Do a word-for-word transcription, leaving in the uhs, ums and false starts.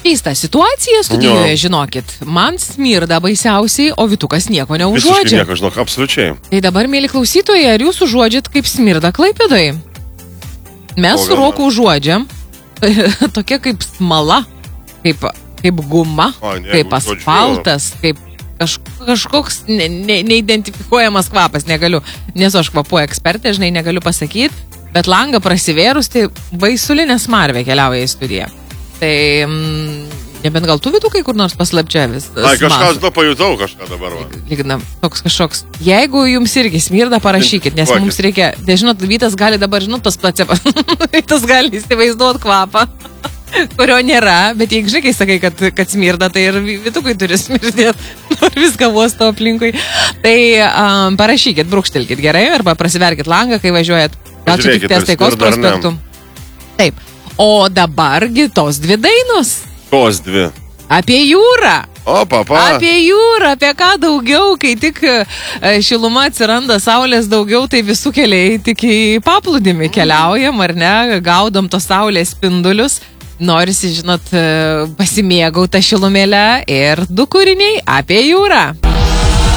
Keista situacija studijoje, žinokit. Man smirda baisiausiai, o Vytukas nieko neužuodžia. Visiškai nieko, žinok, absoliučiai. Tai dabar, mėly klausytojai, ar jūs užuodžiat kaip smirda Klaipėdoj? Mes su Roku užuodžiam. Tokia kaip smala, kaip, kaip guma, o, ne, kaip asfaltas, kaip kaž, kažkoks ne, ne, neidentifikuojamas kvapas. Negaliu, nesu aš kvapų ekspertė, žinai, negaliu pasakyti, bet langą prasivėrus, tai baisulinė smarvė keliauja į studiją. Tai mm, nebent gal tu Vytukai kur nors paslapčia vis. Ai, kažką žinau, pajutau kažką dabar. Lygna, toks kažkoks. Jeigu jums irgi smirda, parašykit, nes mums reikia, nežinot, Vytas gali dabar, žinot, tas placepas. Vytas gali įsivaizduoti kvapą, kurio nėra, bet jeigu žinai, kai sakai, kad, kad smirda, tai ir Vytukai turi smirdėti, nors viską uosto aplinkui. Tai um, parašykit, brūkštelkit gerai, arba prasiverkit langą, kai važiuojat. Gal čia tik ties Taikos prospektu. Taip. O dabargi tos dvi dainos. Tos dvi. Apie jūrą. O, papa. Apie jūrą, apie ką daugiau, kai tik šiluma atsiranda, saulės daugiau, tai visų keliai tik į paplūdimį keliaujam, ar ne, gaudom tos saulės spindulius. Norisi, žinot, pasimėgau tą šilumėlę ir du kūriniai apie jūrą.